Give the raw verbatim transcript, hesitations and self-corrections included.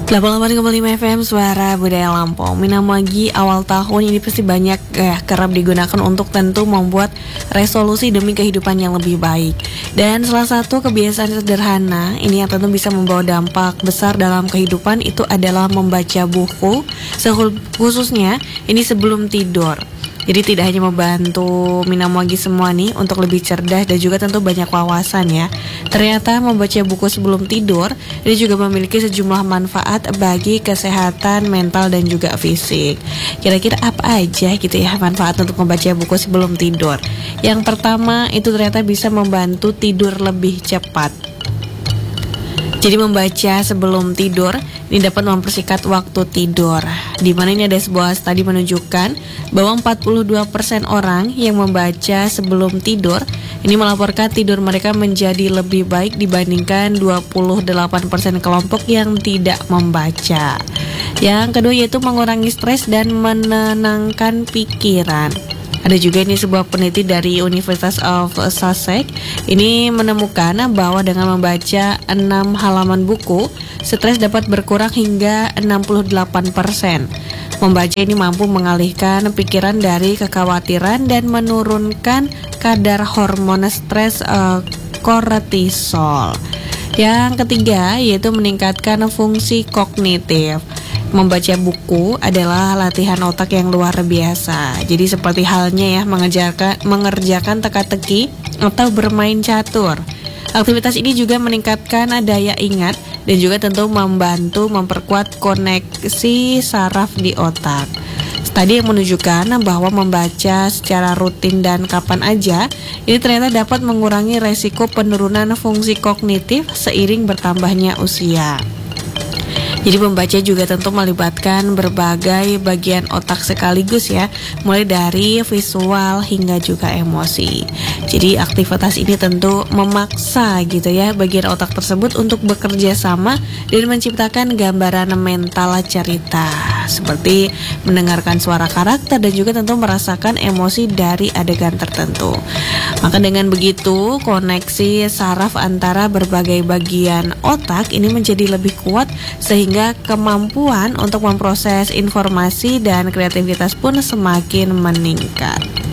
delapan puluh delapan koma lima F M Suara Budaya Lampung. Minamagi awal tahun ini pasti banyak eh, kerap digunakan untuk tentu membuat resolusi demi kehidupan yang lebih baik. Dan salah satu kebiasaan sederhana ini yang tentu bisa membawa dampak besar dalam kehidupan itu adalah membaca buku, khususnya ini sebelum tidur. Jadi tidak hanya membantu Minamagi semua nih untuk lebih cerdas dan juga tentu banyak wawasan ya. Ternyata membaca buku sebelum tidur ini juga memiliki sejumlah manfaat bagi kesehatan mental dan juga fisik. Kira-kira apa aja gitu ya manfaat untuk membaca buku sebelum tidur? Yang pertama itu ternyata bisa membantu tidur lebih cepat. Jadi membaca sebelum tidur ini dapat mempersingkat waktu tidur. Di mana ini ada sebuah studi menunjukkan bahwa empat puluh dua persen orang yang membaca sebelum tidur ini melaporkan tidur mereka menjadi lebih baik dibandingkan dua puluh delapan persen kelompok yang tidak membaca. Yang kedua yaitu mengurangi stres dan menenangkan pikiran. Ada juga ini sebuah peneliti dari University of Sussex ini menemukan bahwa dengan membaca enam halaman buku, stres dapat berkurang hingga enam puluh delapan persen. Membaca ini mampu mengalihkan pikiran dari kekhawatiran dan menurunkan kadar hormon stres uh, kortisol. Yang ketiga yaitu meningkatkan fungsi kognitif. Membaca buku adalah latihan otak yang luar biasa. Jadi seperti halnya ya mengerjakan, mengerjakan teka-teki atau bermain catur. Aktivitas ini juga meningkatkan daya ingat dan juga tentu membantu memperkuat koneksi saraf di otak. Studi yang menunjukkan bahwa membaca secara rutin dan kapan aja ini ternyata dapat mengurangi resiko penurunan fungsi kognitif seiring bertambahnya usia. Jadi membaca juga tentu melibatkan berbagai bagian otak sekaligus ya, mulai dari visual hingga juga emosi. Jadi aktivitas ini tentu memaksa gitu ya bagian otak tersebut untuk bekerja sama dan menciptakan gambaran mental cerita, seperti mendengarkan suara karakter dan juga tentu merasakan emosi dari adegan tertentu. Maka dengan begitu koneksi saraf antara berbagai bagian otak ini menjadi lebih kuat sehingga kemampuan untuk memproses informasi dan kreativitas pun semakin meningkat.